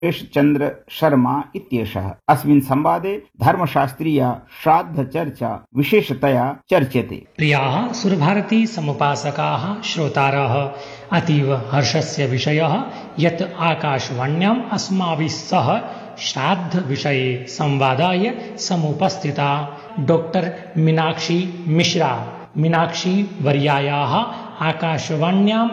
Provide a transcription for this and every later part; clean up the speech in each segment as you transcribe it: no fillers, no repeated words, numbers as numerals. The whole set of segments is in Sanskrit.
चन्द्र शर्मा इत्येषः। अस्मिन् संवादे धर्मशास्त्रीया श्राद्धचर्चा विशेषतया चर्च्यते। प्रियाः सुरभारती समुपासकाः श्रोतारः, अतीव हर्षस्य विषयः यत् आकाशवाण्याम् अस्माभिः सह श्राद्ध विषये संवादाय समुपस्थिता डॉक्टर मीनाक्षी मिश्रा। मीनाक्षी वर्यायाः आकाशवाण्यां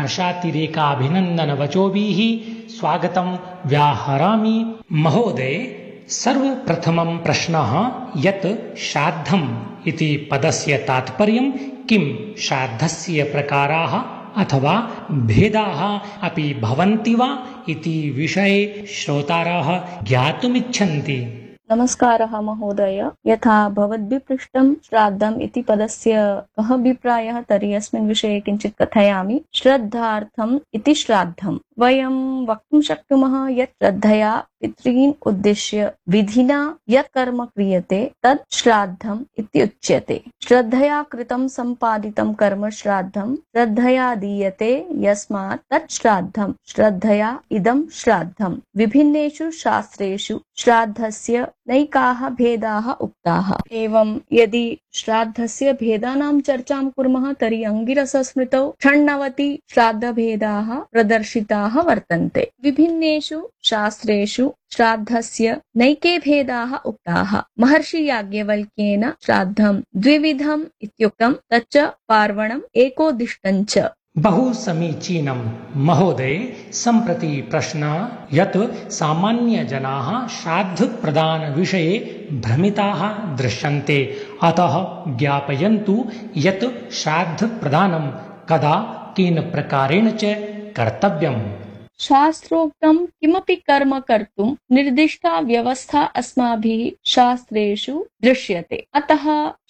हर्षातिरेकाभिनन्दनवचोभिः स्वागतं व्याहरामि। महोदय, सर्वप्रथमं प्रश्नः यत् श्राद्धम् इति पदस्य तात्पर्यं किं? श्राद्धस्य प्रकाराः अथवा भेदाः अपि भवन्ति वा इति विषये श्रोतारः ज्ञातुमिच्छन्ति। नमस्कारः महोदय। यथा भवद्भिः पृष्टं श्राद्धम् इति पदस्य कः अभिप्रायः, तर्हि अस्मिन् विषये किञ्चित् कथयामि। श्रद्धार्थम् इति श्राद्धम्। वयं वक्तुं शक्नुमः यत् श्रद्धया पितॄन् उद्दिश्य विधिना यत् कर्म क्रियते तत् श्राद्धम् इति उच्यते। श्रद्धया कृतं सम्पादितं कर्म श्राद्धम्, श्रद्धया दीयते यस्मात् तत् श्राद्धम्, श्रद्धया इदं श्राद्धम्। विभिन्नेषु शास्त्रेषु श्राद्धस्य नैकाः भेदाः उक्ताः। एवं यदि श्राद्धस्य भेदानां चर्चां कुर्मः तर्हि अंगिरसस्मृतौ 96 श्राद्धभेदाः प्रदर्शिताः वर्तन्ते। विभिन्नेषु शास्त्रेषु श्राद्धस्य नैके भेदाः उक्ताः। महर्षि याज्ञवल्क्येन श्राद्धं द्विविधम् इत्युक्तं, तच्च पार्वणम् एकोदिष्टं च। बहु समीचीनं महोदय। सम्प्रति प्रश्नः यत् सामान्यजनाः श्राद्धप्रदानविषये भ्रमिताः दृश्यन्ते, अतः ज्ञापयन्तु यत् श्राद्धप्रदानं कदा केन प्रकारेण च कर्तव्यम्। शास्त्रोक्तं किमपि कर्म कर्तुं निर्दिष्टा व्यवस्था अस्माभिः शास्त्रेषु दृश्यते। अतः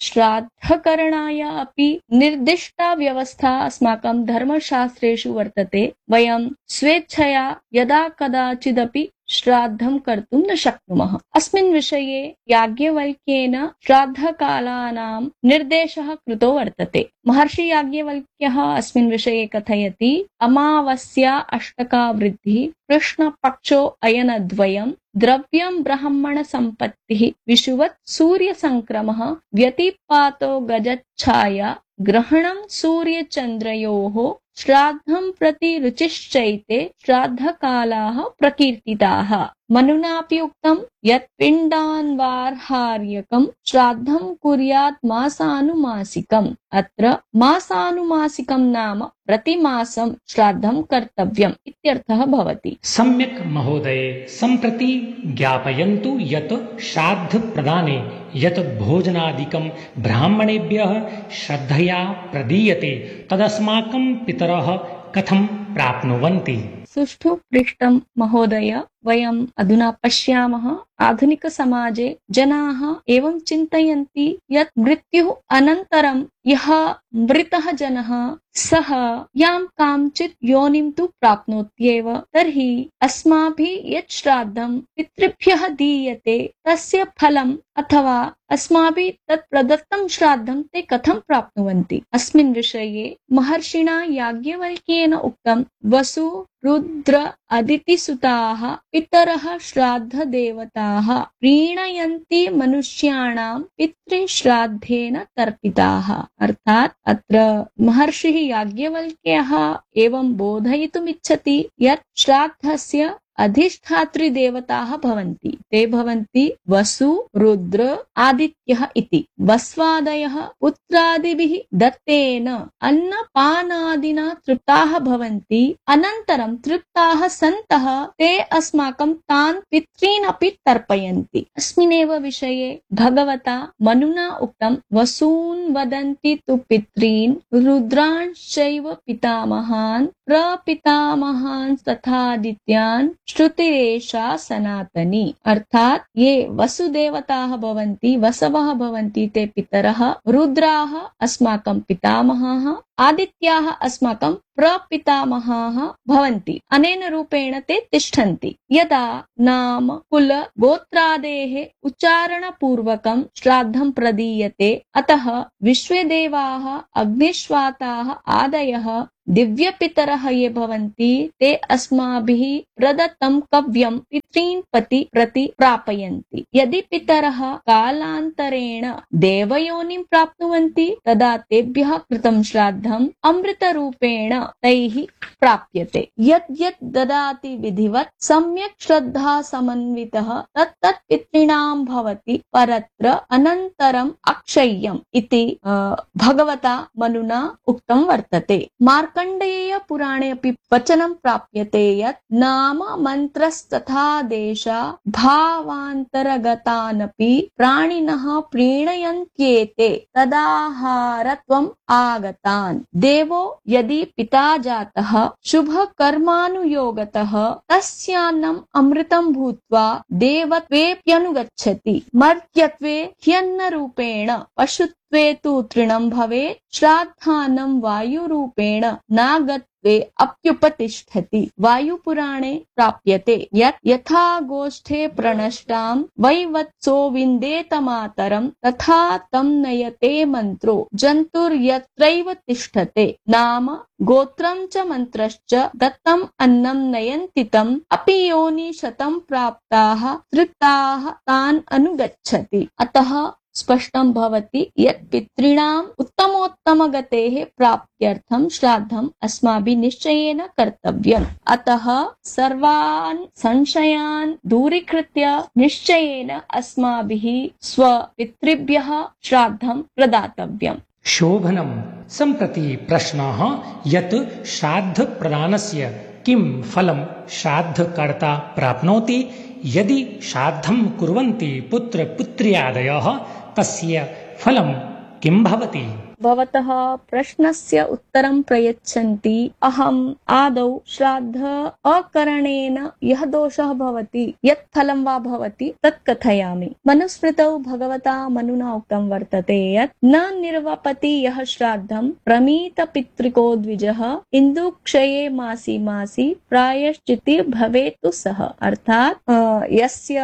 श्राद्धकरणाय अपि निर्दिष्टा व्यवस्था अस्माकं धर्मशास्त्रेषु वर्तते। वयं स्वेच्छया यदा कदाचिदपि श्राद्धं कर्तुं न शक्नुमः। अस्मिन् विषये याज्ञवल्क्येन श्राद्धकालानां निर्देशः कृतो वर्तते। महर्षि याज्ञवल्क्यः अस्मिन् विषये कथयति, अमावस्या अष्टका वृद्धिः, कृष्णपक्षो अयनद्वयं, द्रव्यं ब्राह्मण संपत्तिः, विषुवत् सूर्य संक्रमः, व्यतिपातो गजच्छाया, ग्रहणं सूर्यचन्द्रयोः, श्राद्धं प्रति रुचिश्चैते श्राद्धकालाः प्रकीर्तिताः। मनुनापि उक्तं यत् पिण्डान्वार्हार्यकं श्राद्धं कुर्यात् मासानुमासिकम्। अत्र मासानुमासिकं नाम प्रतिमासं श्राद्धं कर्तव्यम् इत्यर्थः भवति। सम्यक् महोदय। सम्प्रति ज्ञापयन्तु यत् श्राद्धप्रदाने यत् भोजनादिकं ब्राह्मणेभ्यः श्रद्धया प्रदीयते तदस्माकं पितरः कथं प्राप्नुवन्ति? सुष्ठु पृष्टं महोदय। वयम् अधुना पश्यामः, आधुनिकसमाजे जनाः एवं चिन्तयन्ति यत् मृत्युः अनन्तरं यः मृतः जनः सः यां काञ्चित् योनिं तु प्राप्नोत्येव। तर्हि अस्माभिः यत् श्राद्धं पितृभ्यः दीयते तस्य फलम् अथवा अस्माभिः तत् प्रदत्तं श्राद्धं ते कथं प्राप्नुवन्ति? अस्मिन् विषये महर्षिणा याज्ञवल्क्येन उक्तं, वसु रुद्र अदितिसुताः पितरः श्राद्धदेवताः प्रीणयन्ति मनुष्याणां पितृश्राद्धेन तर्पिताः। अर्थात् अत्र महर्षिः याज्ञवल्क्यः एवं बोधयितुमिच्छति यत् श्राद्धस्य अधिष्ठातृदेवताः भवन्ति। ते भवन्ति वसु, रुद्र, आदित्यः इति। वस्वादयः पुत्रादिभिः दत्तेन अन्नपानादिना तृप्ताः भवन्ति। अनन्तरं तृप्ताः सन्तः ते अस्माकं तान् पितॄन् अपि तर्पयन्ति। अस्मिन्नेव विषये भगवता मनुना उक्तं, वसून् वदन्ति तु पितॄन्, रुद्रांश्चैव पितामहान्, प्रपितामहान् तथादित्यान्, श्रुतिरेषा सनातनी। अर्थात ये वसुदेवताः भवन्ति, वसवः भवन्ति, ते पितरः, रुद्राः अस्माकं पितामहाः, आदित्याः अस्माकं प्रपितामहाः भवन्ति। अनेन रूपेण ते तिष्ठन्ति। यदा नाम कुल गोत्रादेः उच्चारणपूर्वकं श्राद्धं प्रदीयते, अतः विश्वे देवाः अग्निश्वाताः आदयः दिव्यपितरः ये भवन्ति ते अस्माभिः प्रदत्तं कव्यं पितॄन् प्रति प्रापयन्ति। यदि पितरः कालान्तरेण देवयोनिं प्राप्नुवन्ति तदा तेभ्यः कृतं श्राद्धम् अमृतरूपेण तैः प्राप्यते। यत् यत् ददाति विधिवत् सम्यक् श्रद्धा समन्वितः तत् पितॄणां भवति परत्र अनन्तरम् अक्षय्यम् इति भगवता मनुना उक्तं वर्तते। मार्कण्डेय पुराणे अपि वचनं प्राप्यते यत् नाम मन्त्रस्तथा देशा भावान्तरगतानपि प्राणिनः प्रीणयन्त्येते तदाहारत्वम् आगतान्। देवो यदि पिता जातः शुभकर्मानुयोगतः तस्यान्नम् अमृतं भूत्वा देवत्वेऽप्यनुगच्छति। मर्त्यत्वे ह्यन्नरूपेण पशुत्वे तु तृणं भवेत्। श्राद्धान्नं वायुरूपेण नागत्वे अप्युपतिष्ठति। वायुपुराणे प्राप्यते यत् यथा गोष्ठे प्रणष्टां वैवत्सो विन्देत मातरं तथा तं नयते मन्त्रो जन्तुर्यत्रैव तिष्ठते। नाम गोत्रं च मन्त्रश्च दत्तम् अन्नं नयन्ति तम् अपि योनि शतं प्राप्ताः तृप्ताः तान् अनुगच्छति। अतः स्पष्टं भवति यत् पितॄणाम् उत्तमोत्तमगतेः प्राप्त्यर्थं श्राद्धम् अस्माभिः निश्चयेन कर्तव्यम्। अतः सर्वान् संशयान् दूरीकृत्य निश्चयेन अस्माभिः स्वपितृभ्यः श्राद्धं प्रदातव्यम्। शोभनं सम्प्रति प्रश्नः यत् श्राद्धप्रदानस्य किं फलं श्राद्धकर्ता प्राप्नोति? यदि श्राद्धं कुर्वन्ति पुत्रपुत्र्यादयः तस्य फलं किं भवति? भवतः प्रश्नस्य उत्तरं प्रयच्छन्ति। अहम् आदौ श्राद्ध अकरणेन यः दोषः भवति यत् फलं वा भवति तत् कथयामि। मनुस्मृतौ भगवता मनुना उक्तं वर्तते यत् न निर्वपति यः श्राद्धं प्रमीत पितृको द्विजः इन्दुक्षये मासी मासी प्रायश्चिति भवेतु सः। अर्थात् यस्य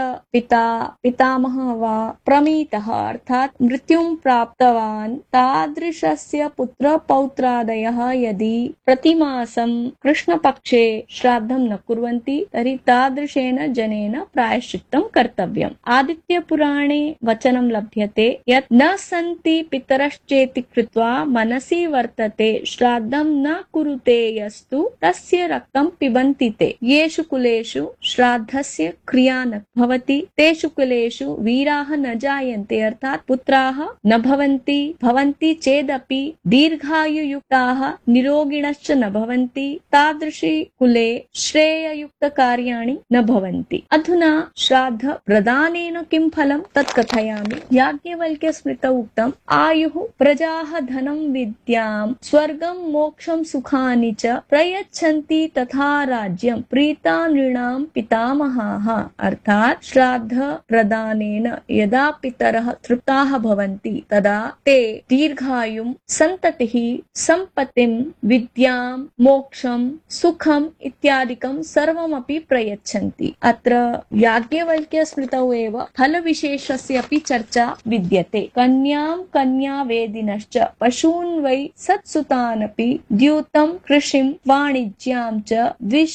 पितामहः वा प्रमीतः अर्थात् मृत्युं प्राप्तवान् तादृशस्य पुत्र पौत्रादयः यदि प्रतिमासं कृष्णपक्षे श्राद्धं न कुर्वन्ति तर्हि तादृशेन जनेन प्रायश्चित्तं कर्तव्यम्। आदित्यपुराणे वचनं लभ्यते यत् न सन्ति पितरश्चेति कृत्वा मनसि वर्तते श्राद्धं न कुरुते यस्तु तस्य रक्तं पिबन्ति ते। येषु कुलेषु श्राद्धस्य क्रिया न भवति तेषु कुलेषु वीराः न जायन्ते अर्थात् पुत्राः न भवन्ति चेदपि दीर्घायुयुक्ताः निरोगिणश्च न भवन्ति। तादृशी कुले श्रेययुक्तकार्याणि न भवन्ति। अधुना श्राद्ध प्रदानेन किं फलं तत् कथयामि। याज्ञवल्क्य स्मृतौ उक्तम् आयुः प्रजाः धनं विद्यां स्वर्गं मोक्षं सुखानि च प्रयच्छन्ति तथा राज्यं प्रीता नृणां पितामहाः। अर्थात् श्राद्ध प्रदानेन यदा पितरः तृप्ताः भवन्ति तदा ते दीर्घायुं सन्ततिः सम्पत्तिं विद्यां मोक्षं सुखम् इत्यादिकं सर्वमपि प्रयच्छन्ति। अत्र याज्ञवल्क्य स्मृतौ एव फलविशेषस्य अपि चर्चा विद्यते। कन्यां कन्यावेदिनश्च पशून् वै सत्सुतानपि द्यूतं कृषिं वाणिज्यां च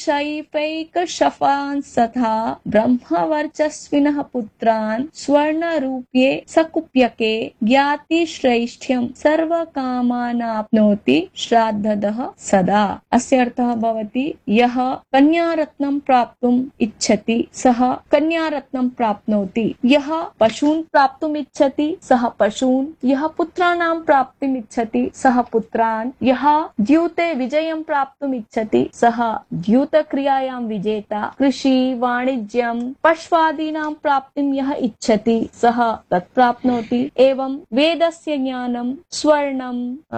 द्विशैफैकशफान् तथा ब्रह्मवर्चस्विनः पुत्रान् स्वर्णरूप्ये सकुप्यके ज्ञातिश्रेष्ठ्यं सर्वकामानाप्नोति श्राद्धदः सदा। अस्य अर्थः भवति यः कन्यारत्नं प्राप्तुम् इच्छति सः कन्यारत्नं प्राप्नोति। यः पशून् प्राप्तुम् इच्छति सः पशून्, यः पुत्राणां प्राप्तिम् इच्छति सः पुत्रान्, यः द्यूते विजयं प्राप्तुम् इच्छति सः द्यूतक्रियायां विजेता। कृषि वाणिज्यं पश्वादीनां प्राप्तिं यः इच्छति सः तत् प्राप्नोति। एवं वेदस्य ज्ञानं स्वर्णं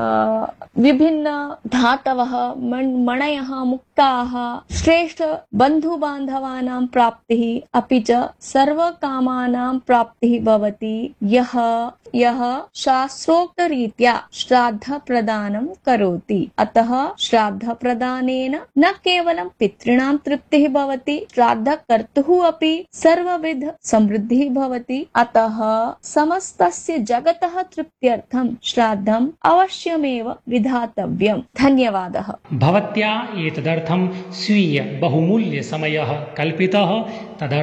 विभिन्न धातवः मणयः मुक्ताः श्रेष्ठ बन्धु बान्धवानां प्राप्तिः अपि च सर्वकामानां प्राप्तिः भवति। यः यः शास्त्रोक्तरीत्या श्राद्धप्रदानं करोति। अतः श्राद्धप्रदानेन न केवलं पितॄणां तृप्तिः भवति, श्राद्धकर्तुः अपि सर्वविध समृद्धिः भवति। अतः समस्तस्य जगतः तृप्त्यर्थं श्राद्धम् अवश्यमेव विधातव्यम्। धन्यवादः। भवत्या एतदर्थं स्वीय बहुमूल्य समयः कल्पितः। तदर्थं